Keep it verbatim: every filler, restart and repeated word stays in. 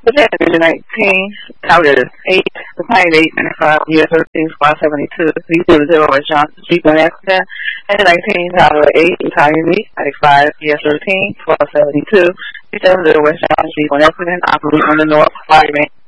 Division nineteen, Calgary is eight, the Pine eight, ninety-five, U S thirteen, squad seventy-two, V zero zero, West Johnson, Street, one accident, and nineteen, Calgary eight, Italian eight, ninety-five, U S thirteen, squad seventy-two, V seven zero, West Johnson, Street, one accident, operating on the north, fireman.